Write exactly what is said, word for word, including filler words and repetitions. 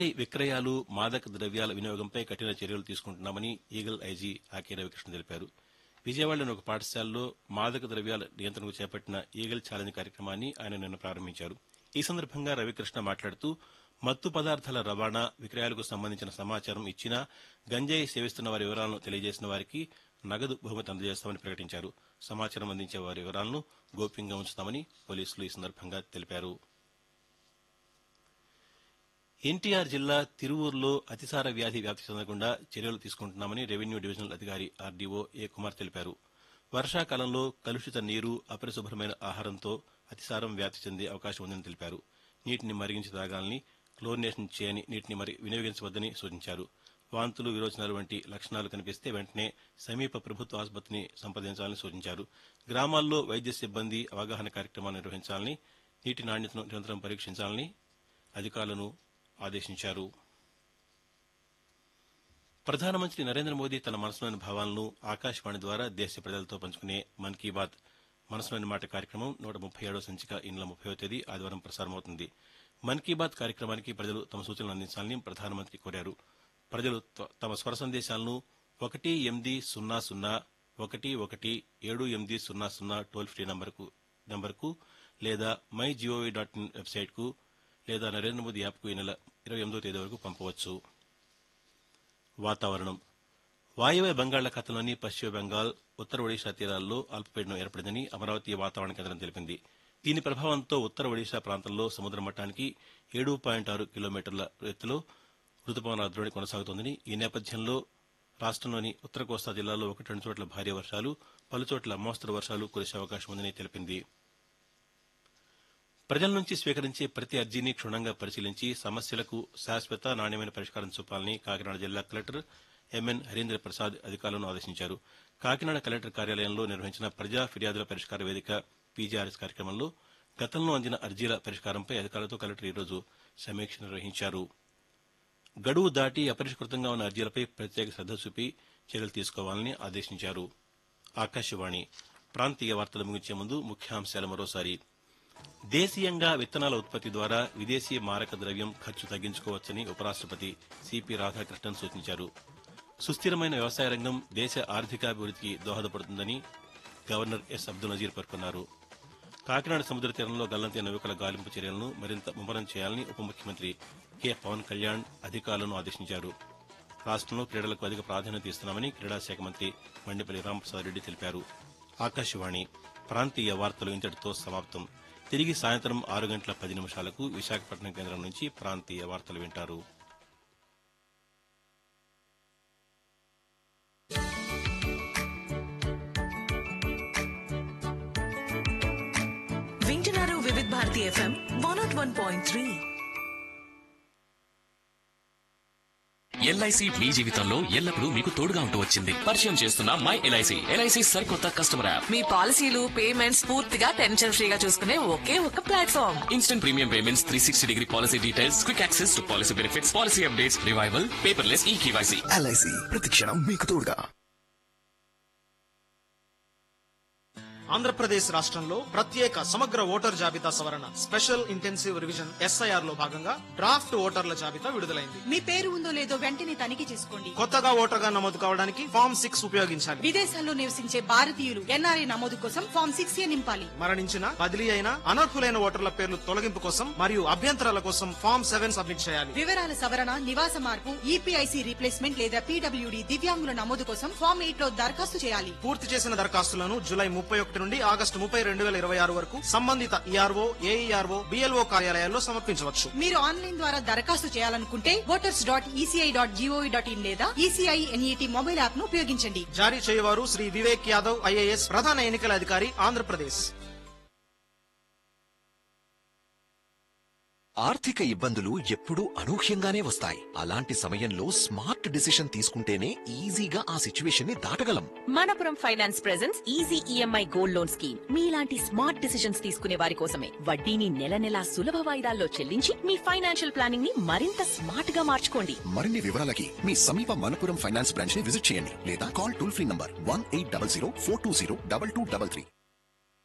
విక్రయాలు మాదక ద్రవ్యాల వినియోగంపై కఠిన చర్యలు తీసుకుంటున్నామని ఈగల్ ఐజీ ఆకే రవికృష్ణ తెలిపారు. విజయవాడలోని ఒక పాఠశాలలో మాదక ద్రవ్యాల నియంత్రణకు చేపట్టిన ఈగల్ ఛాలెంజ్ కార్యక్రమాన్ని ఆయన నిన్న ప్రారంభించారు. ఈ సందర్భంగా రవికృష్ణ మాట్లాడుతూ మత్తు పదార్థాల రవాణా, విక్రయాలకు సంబంధించిన సమాచారం ఇచ్చినా గంజాయి సేవిస్తున్న వారి వివరాలను తెలియజేసిన వారికి నగదు బహుమతి అందజేస్తామని ప్రకటించారు. సమాచారం అందించే వారి వివరాలను గోప్యంగా ఉంచుతామని పోలీసులు ఈ సందర్భంగా తెలిపారు. ఎన్టీఆర్ జిల్లా తిరువూరులో అతిసార వ్యాధి వ్యాప్తి చెందకుండా చర్యలు తీసుకుంటున్నామని రెవెన్యూ డివిజనల్ అధికారి ఆర్డీఓ ఏ కుమార్ తెలిపారు. వర్షాకాలంలో కలుషిత నీరు, అపరిశుభ్రమైన ఆహారంతో అతిసారం వ్యాప్తి చెందే అవకాశం ఉందని తెలిపారు. నీటిని మరిగించి తాగాలని, క్లోరినేషన్ చేయని నీటిని మరి వినియోగించవద్దని సూచించారు. వాంతులు, విరోచనాలు వంటి లక్షణాలు కనిపిస్తే వెంటనే సమీప ప్రభుత్వ ఆసుపత్రిని సంప్రదించాలని సూచించారు. గ్రామాల్లో వైద్య సిబ్బంది అవగాహన కార్యక్రమాలు నిర్వహించాలని, నీటి నాణ్యతను నిరంతరం పరీక్షించాలని అధికారులను ఆదేశించారు. ప్రధానమంత్రి నరేంద్ర మోదీ తన మనసులోని భావాలను ఆకాశవాణి ద్వారా దేశ ప్రజలతో పంచుకునే మన్ కీ బాత్ మనసులోని మాట కార్యక్రమం నూట ముప్పై ఏడో సంచిక ఈ నెల ముప్పైవ తేదీ ఆదివారం ప్రసారమవుతుంది. మన్ కీ బాత్ కార్యక్రమానికి ప్రజలు తమ సూచనలు అందించాలని ప్రధానమంత్రి కోరారు. ప్రజలు తమ స్వర సందేశాలను ఒకటి ఎనిమిది సున్నా సున్నా ఒకటి ఒకటి ఏడు ఎనిమిది సున్నా సున్నా టోల్ ఫ్రీ నంబర్కు నంబర్కు లేదా మై జీఓవీ డాట్ ఇన్ వెబ్సైట్కు లేదా నరేంద్ర మోదీ యాప్కు ఈ నెల ఇరవై ఎనిమిదో తేదీ వరకు పంపవచ్చు. వాతావరణం. వాయువ్య బంగాళాఖాతంలోని పశ్చిమ బెంగాల్, ఉత్తర ఒడిషా తీరాల్లో అల్పపీడనం ఏర్పడిందని అమరావతి వాతావరణ కేంద్రం తెలిపింది. దీని ప్రభావంతో ఉత్తర ఒడిషా ప్రాంతంలో సముద్ర మట్టానికి ఏడు పాయింట్ ఆరు కిలోమీటర్ల ఎత్తులో రుతుపవనాల ద్రోణి కొనసాగుతోందని, ఈ నేపథ్యంలో రాష్టంలోని ఉత్తర కోస్తా జిల్లాల్లో ఒకటి రెండు చోట్ల భారీ వర్షాలు, పలుచోట్ల మోస్తరు వర్షాలు కురిసే అవకాశం ఉందని తెలిపింది. ప్రజల నుంచి స్వీకరించే ప్రతి అర్జీని క్షుణ్ణంగా పరిశీలించి సమస్యలకు శాశ్వత, నాణ్యమైన పరిష్కారం చూపాలని కాకినాడ జిల్లా కలెక్టర్ ఎంఎన్ హరీంద్ర ప్రసాద్ అధికారులను ఆదేశించారు. కాకినాడ కలెక్టర్ కార్యాలయంలో నిర్వహించిన ప్రజా ఫిర్యాదుల పరిష్కార వేదిక పీజీఆర్ఎస్ కార్యక్రమంలో గతంలో అందిన అర్జీల పరిష్కారంపై అధికారులతో కలెక్టర్ ఈరోజు సమీక్ష నిర్వహించారు. గడువు దాటి అపరిష్కృతంగా ఉన్న అర్జీలపై ప్రత్యేక శ్రద్ద చూపి చర్యలు తీసుకోవాలని ఆదేశించారు. ఆకాశవాణి ప్రాంతీయ వార్తలు ముగించే ముందు ముఖ్యాంశాలు మరోసారి. దేశీయంగా విత్తనాల ఉత్పత్తి ద్వారా విదేశీ మారక ద్రవ్యం ఖర్చు తగ్గించుకోవచ్చని ఉపరాష్టపతి సిపి రాధాకృష్ణన్ సూచించారు. సుస్థిరమైన వ్యవసాయ రంగం దేశ ఆర్థికాభివృద్ధికి దోహదపడుతుందని గవర్నర్ ఎస్ అబ్దుల్ నజీర్ పేర్కొన్నారు. కాకినాడ సముద్ర తీరంలో గల్లంతైన యువకుల గాలింపు చర్యలను మరింత ముమ్మరం చేయాలని ఉప ముఖ్యమంత్రి కె పవన్ కళ్యాణ్ అధికారులను ఆదేశించారు. రాష్టంలో క్రీడలకు అధిక ప్రాధాన్యత ఇస్తున్నామని క్రీడాశాఖ మంత్రి మండిపల్లి రాంప్రసాద్ రెడ్డి తెలిపారు. ఆకాశవాణి ప్రాంతీయ వార్తలు ఇంతటితో సమాప్తం. తిరిగి సాయంత్రం ఆరు గంటల పది నిమిషాలకు విశాఖపట్నం కేంద్రం నుంచి ప్రాంతీయ వార్తలు వింటారు. వింటున్నారు వివిధ Bharati FM one not one point three. LIC మీ జీవితంలో ఎల్లప్పుడూ మీకు తోడుగా ఉంటూ వచ్చింది. పరిచయం చేస్తున్న మై ఎల్ఐసి ఎల్ఐసి సరికొత్త కస్టమర్ యాప్. మీ పాలసీలు, పేమెంట్స్ పూర్తిగా టెన్షన్ ఫ్రీగా చూసుకునే ఒకే ఒక platform. Instant premium payments, three sixty degree policy details, quick access to policy benefits, policy updates, revival, paperless ఈ కేవైసీ. ఎల్ఐసి ప్రతిక్షణం మీకు తోడుగా. ఆంధ్రప్రదేశ్ రాష్ట్రంలో ప్రత్యేక సమగ్ర ఓటర్ జాబితా సవరణ స్పెషల్ ఇంటెన్సివ్ రివిజన్ ఎస్ఐఆర్ లో భాగంగా డ్రాఫ్ట్ ఓటర్ల జాబితా విడుదలైంది. మీ పేరు ఉందో లేదో వెంటనే తనిఖీ చేసుకోండి. కొత్తగా ఓటర్గా నమోదు కావడానికి ఫామ్ సిక్స్ ఉపయోగించాలి. విదేశాల్లో నివసించే భారతీయులు ఎన్ఆర్ఐ నమోదు కోసం ఫామ్ సిక్స్ ఏ నింపాలి. మరణించిన, బదిలీ అయిన, అనర్హులైన ఓటర్ల పేర్లు తొలగింపు కోసం మరియు అభ్యంతరాల కోసం ఫామ్ సెవెన్ సబ్మిట్ చేయాలి. వివరాల సవరణ, నివాస మార్పు, ఈపీఐసి రీప్లేస్మెంట్ లేదా పీడబ్ల్యూడీ దివ్యాంగుల నమోదు కోసం ఫామ్ ఎయిట్ లో దరఖాస్తు చేయాలి. పూర్తి చేసిన దరఖాస్తులను జూలై ముప్పై ఒకటి నుండి ఆగస్టు ముప్పై రెండు వేల ఇరవై ఆరు వరకు సంబంధిత ఈఆర్ఓ, ఏఈఆర్ఓ, బిఎల్ఓ కార్యాలయాల్లో సమర్పించవచ్చు. మీరు ఆన్లైన్ ద్వారా దరఖాస్తు చేయాలనుకుంటే voters dot ECI dot GOV dot in లేదా ఈసీఐ ఎన్ఈటీ మొబైల్ యాప్ ను ఉపయోగించండి. జారీ చేయవారు శ్రీ వివేక్ యాదవ్ ఐఏఎస్, ప్రధాన ఎన్నికల అధికారి, ఆంధ్రప్రదేశ్. ఆర్థిక ఇబ్బందులు ఎప్పుడూ అనూహ్యంగానే వస్తాయి. అలాంటి సమయంలో స్మార్ట్ డిసిషన్ తీసుకుంటేనే ఈజీగా ఆ సిచ్యువేషన్ ని దాటగలం. Manappuram finance presents easy EMI gold loan scheme. మీలాంటి స్మార్ట్ డిసిషన్స్ తీసుకునే వారి కోసమే. వడ్డీని నెల నెలా సులభ వాయిదాల్లో చెల్లించి మీ ఫైనాన్షియల్ ప్లానింగ్ ని మరింత స్మార్ట్ గా మార్చుకోండి. మరిన్ని వివరాలకి మీ సమీప మనపురం ఫైనాన్స్ బ్రాంచ్ ని విజిట్ చేయండి లేదా call toll free number one eight double zero four two zero double two double three.